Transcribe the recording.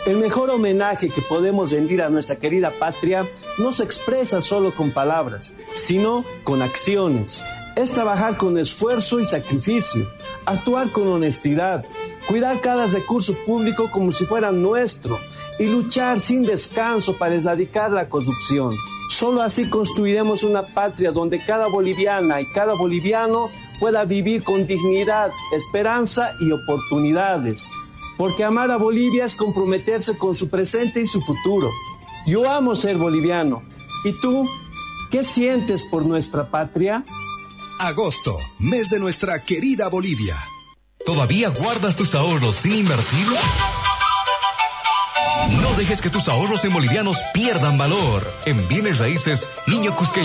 El mejor homenaje que podemos rendir a nuestra querida patria no se expresa solo con palabras, sino con acciones. Es trabajar con esfuerzo y sacrificio, actuar con honestidad, cuidar cada recurso público como si fuera nuestro y luchar sin descanso para erradicar la corrupción. Solo así construiremos una patria donde cada boliviana y cada boliviano pueda vivir con dignidad, esperanza y oportunidades. Porque amar a Bolivia es comprometerse con su presente y su futuro. Yo amo ser boliviano. ¿Y tú? ¿Qué sientes por nuestra patria? Agosto, mes de nuestra querida Bolivia. ¿Todavía guardas tus ahorros sin invertir? No dejes que tus ahorros en bolivianos pierdan valor. En Bienes Raíces Niño Cusqueño